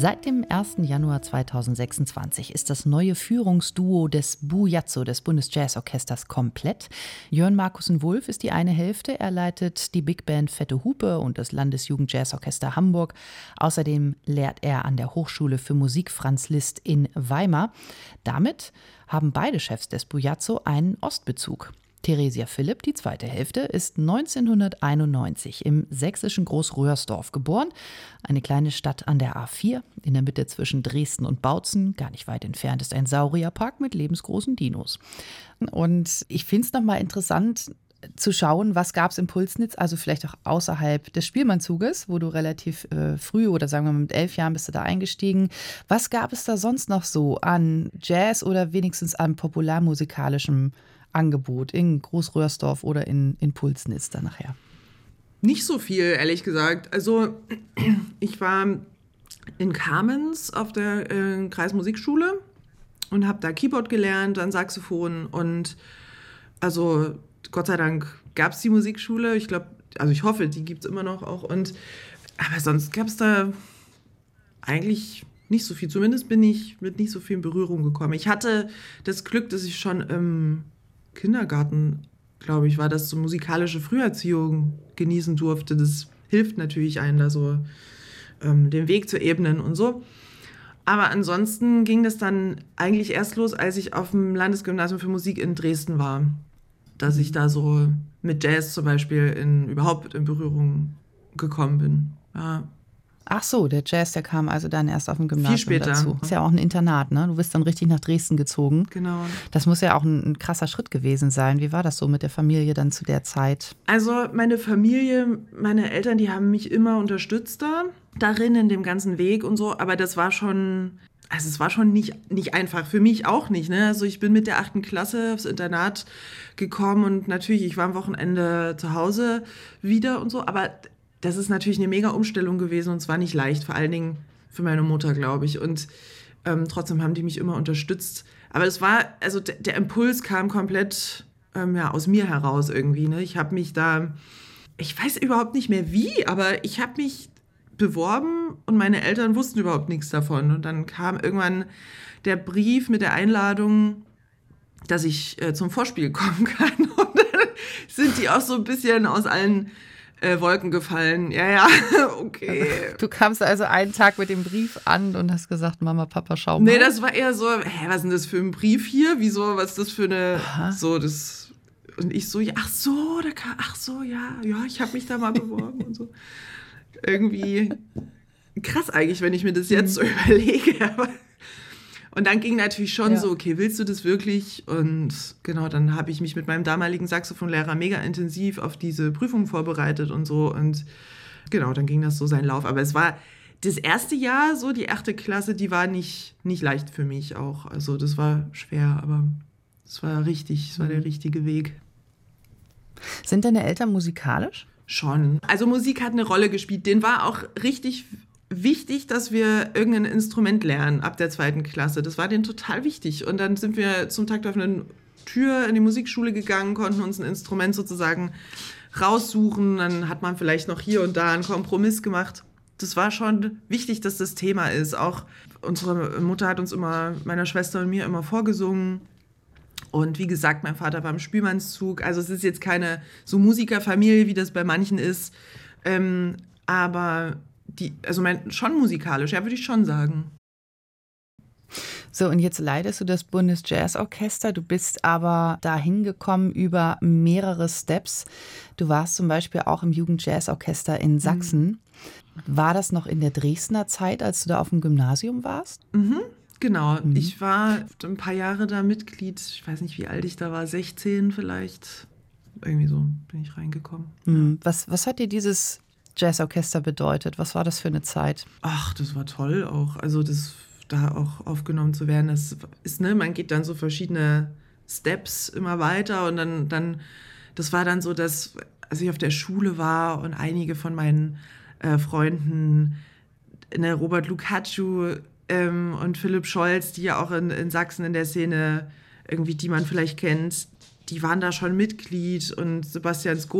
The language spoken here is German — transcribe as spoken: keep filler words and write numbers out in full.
Seit dem ersten Januar zweitausendsechsundzwanzig ist das neue Führungsduo des BUJAZZO, des Bundesjazzorchesters, komplett. Jörn Markussen-Wulff ist die eine Hälfte. Er leitet die Big Band Fette Hupe und das Landesjugendjazzorchester Hamburg. Außerdem lehrt er an der Hochschule für Musik Franz Liszt in Weimar. Damit haben beide Chefs des BUJAZZO einen Ostbezug. Theresia Philipp, die zweite Hälfte, ist neunzehnhunderteinundneunzig im sächsischen Großröhrsdorf geboren. Eine kleine Stadt an der A vier, in der Mitte zwischen Dresden und Bautzen. Gar nicht weit entfernt ist ein Saurierpark mit lebensgroßen Dinos. Und ich finde es nochmal interessant zu schauen, was gab es in Pulsnitz, also vielleicht auch außerhalb des Spielmannzuges, wo du relativ äh, früh oder sagen wir mal mit elf Jahren bist du da eingestiegen. Was gab es da sonst noch so an Jazz oder wenigstens an popularmusikalischem Angebot in Großröhrsdorf oder in, in Pulsnitz dann nachher? Nicht so viel, ehrlich gesagt. Also ich war in Kamenz auf der äh, Kreismusikschule und habe da Keyboard gelernt, dann Saxophon und also Gott sei Dank gab es die Musikschule. Ich glaube, also ich hoffe, die gibt es immer noch auch. Und aber sonst gab es da eigentlich nicht so viel. Zumindest bin ich mit nicht so viel in Berührung gekommen. Ich hatte das Glück, dass ich schon im Kindergarten, glaube ich, war das so musikalische Früherziehung genießen durfte. Das hilft natürlich einem da so ähm, den Weg zu ebnen und so. Aber ansonsten ging das dann eigentlich erst los, als ich auf dem Landesgymnasium für Musik in Dresden war. Dass ich da so mit Jazz zum Beispiel in, überhaupt in Berührung gekommen bin. Ja. Ach so, der Jazz, der kam also dann erst auf dem Gymnasium Viel später. dazu. Ist ja auch ein Internat, ne? Du bist dann richtig nach Dresden gezogen. Genau. Das muss ja auch ein, ein krasser Schritt gewesen sein. Wie war das so mit der Familie dann zu der Zeit? Also meine Familie, meine Eltern, die haben mich immer unterstützt da, darin, in dem ganzen Weg und so. Aber das war schon, also es war schon nicht, nicht einfach. Für mich auch nicht, ne? Also ich bin mit der achten Klasse aufs Internat gekommen und natürlich, ich war am Wochenende zu Hause wieder und so. Aber das ist natürlich eine mega Umstellung gewesen und es war nicht leicht, vor allen Dingen für meine Mutter, glaube ich. Und ähm, trotzdem haben die mich immer unterstützt. Aber es war, also d- der Impuls kam komplett ähm, ja, aus mir heraus irgendwie. Ne? Ich habe mich da, ich weiß überhaupt nicht mehr wie, aber ich habe mich beworben und meine Eltern wussten überhaupt nichts davon. Und dann kam irgendwann der Brief mit der Einladung, dass ich äh, zum Vorspiel kommen kann. Und dann sind die auch so ein bisschen aus allen Äh, Wolken gefallen. Ja, ja, okay. Du kamst also einen Tag mit dem Brief an und hast gesagt, Mama, Papa, schau mal. Nee, das war eher so, hä, was ist denn das für ein Brief hier? Wieso, was ist das für eine, Aha. so, das, und ich so, ja, ach so, da kam, ach so, ja, ja, ich habe mich da mal beworben und so. Irgendwie krass eigentlich, wenn ich mir das jetzt so überlege, aber und dann ging natürlich schon Ja. so, okay, willst du das wirklich? Und genau, dann habe ich mich mit meinem damaligen Saxophonlehrer mega intensiv auf diese Prüfung vorbereitet und so. Und genau, dann ging das so seinen Lauf. Aber es war das erste Jahr, so die achte Klasse, die war nicht, nicht leicht für mich auch. Also das war schwer, aber es war richtig, es war der richtige Weg. Sind deine Eltern musikalisch? Schon. Also Musik hat eine Rolle gespielt. Denen war auch richtig wichtig, dass wir irgendein Instrument lernen ab der zweiten Klasse. Das war denen total wichtig. Und dann sind wir zum Tag auf eine Tür in die Musikschule gegangen, konnten uns ein Instrument sozusagen raussuchen. Dann hat man vielleicht noch hier und da einen Kompromiss gemacht. Das war schon wichtig, dass das Thema ist. Auch unsere Mutter hat uns immer, meiner Schwester und mir, immer vorgesungen. Und wie gesagt, mein Vater war im Spielmannszug. Also es ist jetzt keine so Musikerfamilie, wie das bei manchen ist. Ähm, aber die, also mein, schon musikalisch, ja, würde ich schon sagen. So, und jetzt leitest du das Bundesjazzorchester. Du bist aber dahin gekommen über mehrere Steps. Du warst zum Beispiel auch im Jugendjazzorchester in Sachsen. Mhm. War das noch in der Dresdner Zeit, als du da auf dem Gymnasium warst? Mhm, genau. Mhm. Ich war ein paar Jahre da Mitglied. Ich weiß nicht, wie alt ich da war, sechzehn vielleicht. Irgendwie so bin ich reingekommen. Mhm. Was, was hat dir dieses Jazzorchester bedeutet? Was war das für eine Zeit? Ach, das war toll auch. Also das da auch aufgenommen zu werden, das ist, ne, man geht dann so verschiedene Steps immer weiter und dann, dann das war dann so, dass, als ich auf der Schule war und einige von meinen äh, Freunden, ne, Robert Lukacu ähm, und Philipp Scholz, die ja auch in, in Sachsen in der Szene irgendwie, die man vielleicht kennt, die waren da schon Mitglied und Sebastian Sko